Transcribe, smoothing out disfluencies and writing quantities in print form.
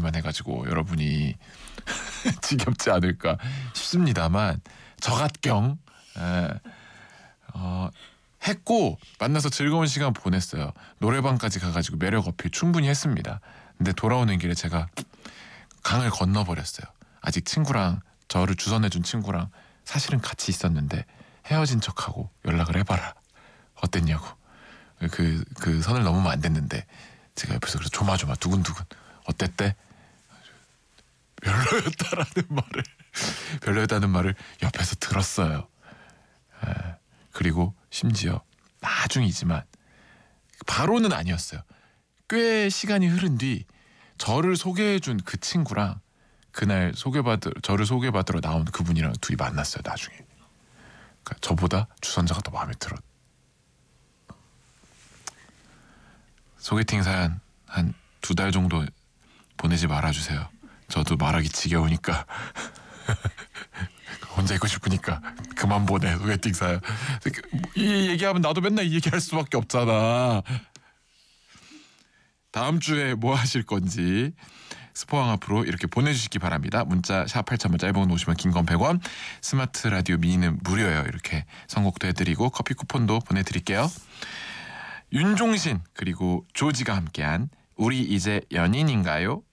얘기만 해가지고 여러분이 지겹지 않을까 싶습니다만 저갓경 했고 만나서 즐거운 시간 보냈어요. 노래방까지 가가지고 매력 어필 충분히 했습니다. 근데 돌아오는 길에 제가 강을 건너버렸어요. 아직 친구랑 저를 주선해준 친구랑 사실은 같이 있었는데 헤어진 척하고 연락을 해봐라. 어땠냐고. 그 선을 넘으면 안 됐는데 제가 옆에서 그래서 조마조마 두근두근 어땠대? 별로였다는 말을 옆에서 들었어요. 그리고 심지어 나중이지만 바로는 아니었어요. 꽤 시간이 흐른 뒤 저를 소개해준 그 친구랑 그날 저를 소개받으러 나온 그분이랑 둘이 만났어요. 나중에. 그러니까 저보다 주선자가 더 마음에 들었. 소개팅 사연 한 2달 정도 보내지 말아주세요. 저도 말하기 지겨우니까 혼자 있고 싶으니까 그만 보내. 소개팅 사연. 이 얘기하면 나도 맨날 이 얘기할 수밖에 없잖아. 다음 주에 뭐 하실 건지 스포왕 앞으로 이렇게 보내주시기 바랍니다. 문자 샵 8000번, 짧은 건 50원, 긴 건 100원, 스마트 라디오 미니는 무료예요. 이렇게 선곡도 해드리고 커피 쿠폰도 보내드릴게요. 윤종신 그리고 조지가 함께한 우리 이제 연인인가요?